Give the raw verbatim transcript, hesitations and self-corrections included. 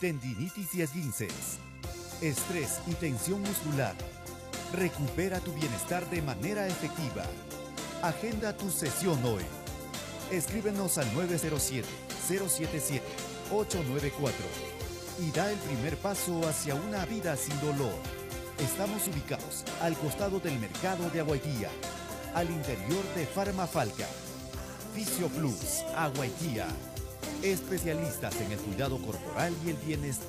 tendinitis y esguinces, estrés y tensión muscular. Recupera tu bienestar de manera efectiva. Agenda tu sesión hoy. Escríbenos al nueve cero siete, cero siete siete, ocho nueve cuatro y da el primer paso hacia una vida sin dolor. Estamos ubicados al costado del mercado de Aguaitía, al interior de Farmafalca. Fisio Plus, Aguaitía. Especialistas en el cuidado corporal y el bienestar.